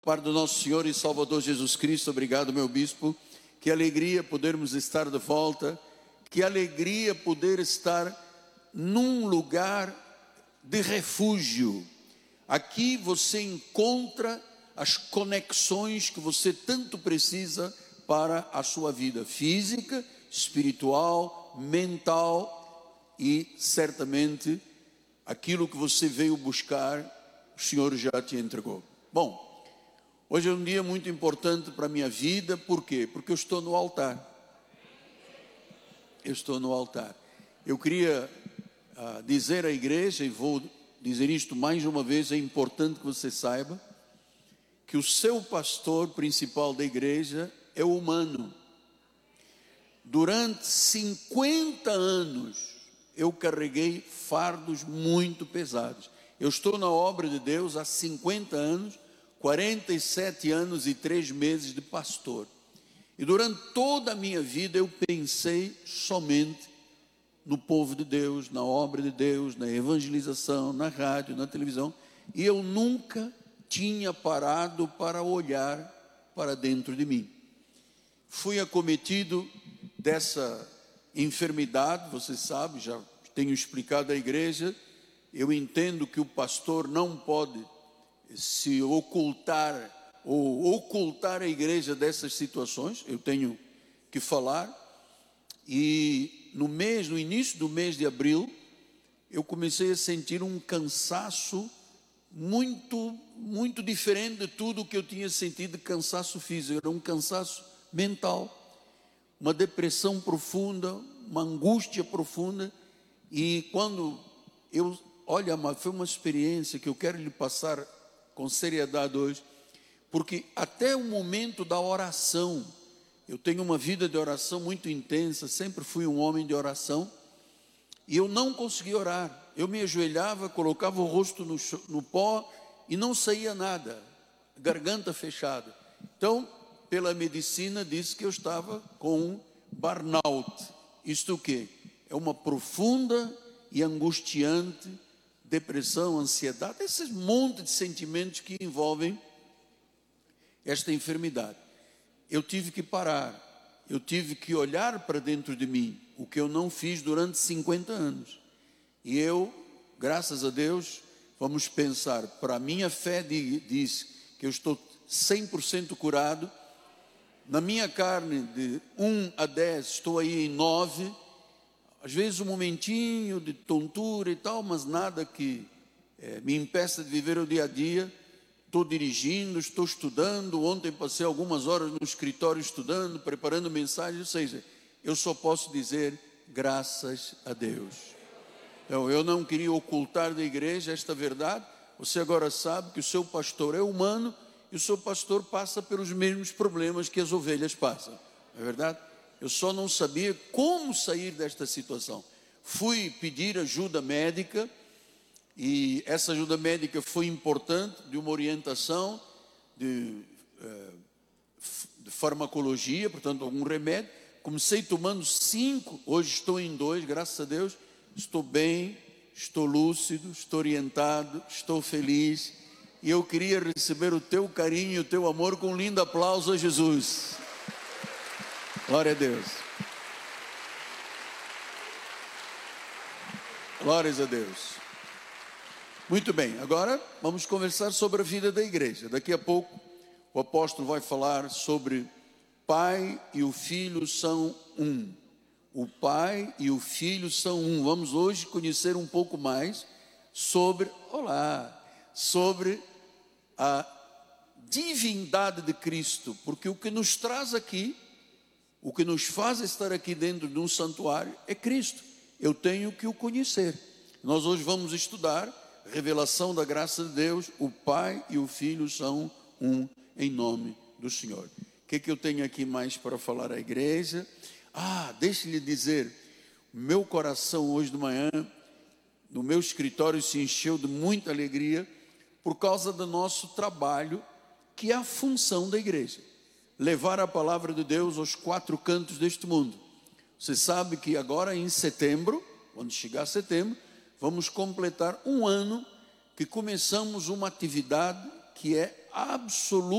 parte do nosso Senhor e Salvador Jesus Cristo. Obrigado, meu bispo. Que alegria podermos estar de volta. Que alegria poder estar num lugar de refúgio. Aqui você encontra as conexões que você tanto precisa para a sua vida física, espiritual, mental e certamente aquilo que você veio buscar, o Senhor já te entregou. Bom, hoje é um dia muito importante para a minha vida. Por quê? Porque eu estou no altar. Eu estou no altar. Eu queria dizer à igreja, e vou dizer isto mais uma vez, é importante que você saiba, que o seu pastor principal da igreja é humano. Durante 50 anos, eu carreguei fardos muito pesados. Eu estou na obra de Deus há 50 anos, 47 anos e 3 meses de pastor. E durante toda a minha vida eu pensei somente no povo de Deus, na obra de Deus, na evangelização, na rádio, na televisão. E eu nunca tinha parado para olhar para dentro de mim. Fui acometido dessa enfermidade, você sabe, já tenho explicado à igreja. Eu entendo que o pastor não pode se ocultar ou ocultar a igreja dessas situações. Eu tenho que falar. E no início do mês de abril, eu comecei a sentir um cansaço muito diferente de tudo o que eu tinha sentido de cansaço físico. Era um cansaço mental, uma depressão profunda, uma angústia profunda. E quando foi uma experiência que eu quero lhe passar com seriedade hoje, porque até o momento da oração, eu tenho uma vida de oração muito intensa, sempre fui um homem de oração, e eu não conseguia orar. Eu me ajoelhava, colocava o rosto no pó e não saía nada, garganta fechada. Então, pela medicina, disse que eu estava com um burnout. Isto o quê? É uma profunda e angustiante depressão, ansiedade, esses monte de sentimentos que envolvem esta enfermidade. Eu tive que parar, eu tive que olhar para dentro de mim, o que eu não fiz durante 50 anos. E eu, graças a Deus, vamos pensar, para a minha fé diz que eu estou 100% curado. Na minha carne, de 1 a 10, estou aí em 9. Às vezes um momentinho de tontura e tal, mas nada que me impeça de viver o dia a dia. Estou dirigindo, estou estudando. Ontem passei algumas horas no escritório estudando, preparando mensagens. Ou seja, eu só posso dizer graças a Deus. Então, eu não queria ocultar da igreja esta verdade. Você agora sabe que o seu pastor é humano e o seu pastor passa pelos mesmos problemas que as ovelhas passam. Não é verdade? Eu só não sabia como sair desta situação. Fui pedir ajuda médica. E essa ajuda médica foi importante, de uma orientação de farmacologia, portanto, algum remédio. Comecei tomando 5, hoje estou em 2, graças a Deus. Estou bem, estou lúcido, estou orientado, estou feliz. E eu queria receber o teu carinho e o teu amor com um lindo aplauso a Jesus. Glória a Deus. Glórias a Deus. Muito bem, agora vamos conversar sobre a vida da igreja. Daqui a pouco o apóstolo vai falar sobre Pai e o Filho são um. O Pai e o Filho são um. Vamos hoje conhecer um pouco mais sobre a divindade de Cristo. Porque o que nos traz aqui, o que nos faz estar aqui dentro de um santuário é Cristo. Eu tenho que o conhecer. Nós hoje vamos estudar revelação da graça de Deus. O Pai e o Filho são um, em nome do Senhor. O que eu tenho aqui mais para falar à igreja? Deixe-lhe dizer, meu coração hoje de manhã, no meu escritório se encheu de muita alegria, por causa do nosso trabalho, que é a função da igreja. Levar a palavra de Deus aos 4 cantos deste mundo. Você sabe que agora em setembro, quando chegar setembro, vamos completar 1 ano que começamos uma atividade que é absolutamente